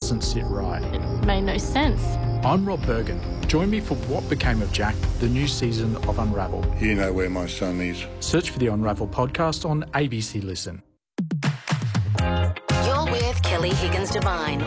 doesn't sit right. It made no sense. I'm Rob Bergen. Join me for What Became of Jack, the new season of Unravel. You know where my son is. Search for the Unravel podcast on ABC Listen. You're with Kelly Higgins Devine.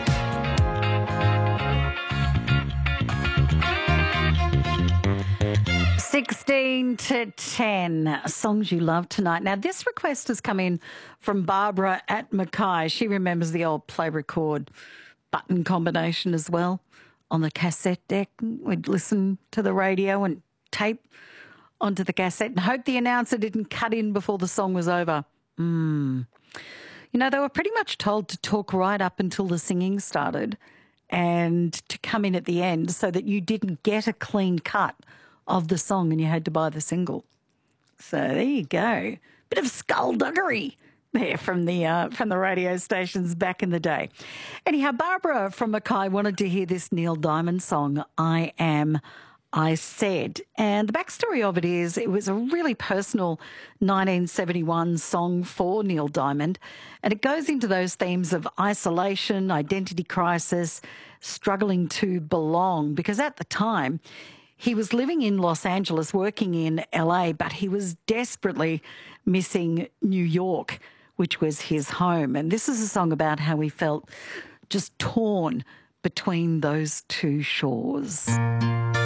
Sixteen to 10 songs you love tonight. Now, this request has come in from Barbara at Mackay. She remembers the old play record button combination as well on the cassette deck. We'd listen to the radio and tape onto the cassette and hope the announcer didn't cut in before the song was over. You know, they were pretty much told to talk right up until the singing started and to come in at the end so that you didn't get a clean cut of the song and you had to buy the single. So there you go. Bit of skullduggery there from the radio stations back in the day. Anyhow, Barbara from Mackay wanted to hear this Neil Diamond song, I Am, I Said. And the backstory of it is it was a really personal 1971 song for Neil Diamond. And it goes into those themes of isolation, identity crisis, struggling to belong. Because at the time, he was living in Los Angeles, working in LA, but he was desperately missing New York, which was his home. And this is a song about how he felt just torn between those two shores.